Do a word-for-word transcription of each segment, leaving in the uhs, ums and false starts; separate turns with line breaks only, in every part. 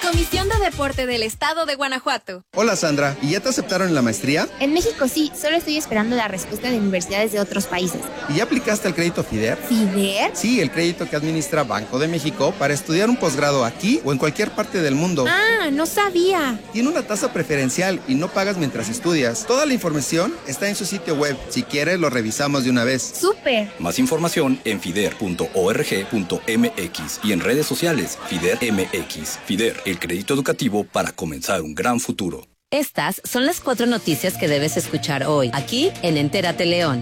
Comisión de Deporte del Estado de Guanajuato.
Hola Sandra, ¿y ya te aceptaron en la maestría?
En México sí, solo estoy esperando la respuesta de universidades de otros países.
¿Y ya aplicaste el crédito FIDER?
¿FIDER?
Sí, el crédito que administra Banco de México para estudiar un posgrado aquí o en cualquier parte del mundo.
Ah, no sabía.
Tiene una tasa preferencial y no pagas mientras estudias. Toda la información está en su sitio web. Si quieres, lo revisamos de una vez.
¡Súper!
Más información en fider punto org punto mx y en redes sociales FIDER M X. FIDER, el crédito educativo para comenzar un gran futuro.
Estas son las cuatro noticias que debes escuchar hoy, aquí en Entérate León.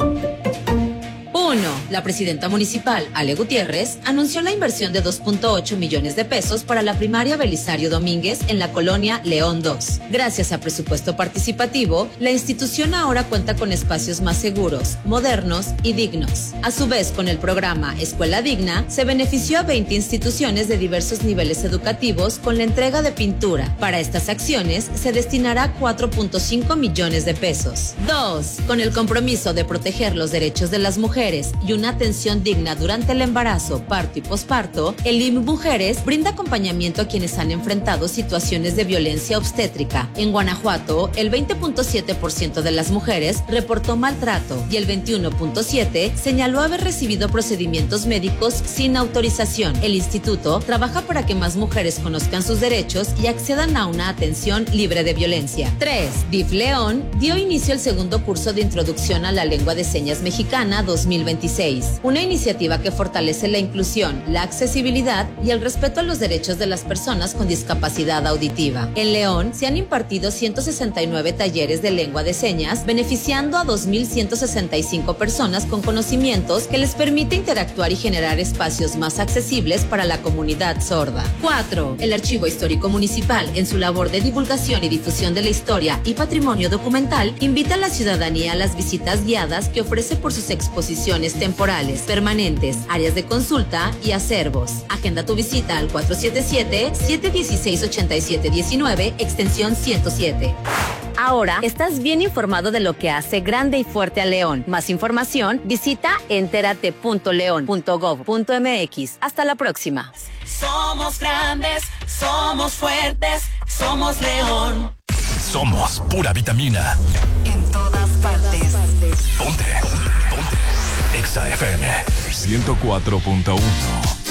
uno. La presidenta municipal, Ale Gutiérrez, anunció la inversión de dos punto ocho millones de pesos para la primaria Belisario Domínguez en la colonia León dos. Gracias a presupuesto participativo, la institución ahora cuenta con espacios más seguros, modernos y dignos. A su vez, con el programa Escuela Digna, se benefició a veinte instituciones de diversos niveles educativos con la entrega de pintura. Para estas acciones, se destinará cuatro punto cinco millones de pesos. dos. Con el compromiso de proteger los derechos de las mujeres y una atención digna durante el embarazo, parto y posparto, el I M S S Mujeres brinda acompañamiento a quienes han enfrentado situaciones de violencia obstétrica. En Guanajuato, el veinte punto siete por ciento de las mujeres reportó maltrato y el veintiuno punto siete por ciento señaló haber recibido procedimientos médicos sin autorización. El instituto trabaja para que más mujeres conozcan sus derechos y accedan a una atención libre de violencia. tres. D I F León dio inicio al segundo curso de Introducción a la Lengua de Señas Mexicana dos mil veintiséis, una iniciativa que fortalece la inclusión, la accesibilidad y el respeto a los derechos de las personas con discapacidad auditiva. En León se han impartido ciento sesenta y nueve talleres de lengua de señas, beneficiando a dos mil ciento sesenta y cinco personas con conocimientos que les permite interactuar y generar espacios más accesibles para la comunidad sorda. cuatro. El Archivo Histórico Municipal, en su labor de divulgación y difusión de la historia y patrimonio documental, invita a la ciudadanía a las visitas guiadas que ofrece por sus exposiciones temporales, permanentes, áreas de consulta y acervos. Agenda tu visita al cuatro siete siete, siete uno seis, ocho siete uno nueve, extensión ciento siete. Ahora estás bien informado de lo que hace grande y fuerte a León. Más información, visita entérate punto león punto gov punto mx. Hasta la próxima.
Somos grandes, somos fuertes, somos León.
Somos pura vitamina.
En todas partes.
Ponte, ponte. Exa F M ciento cuatro punto uno.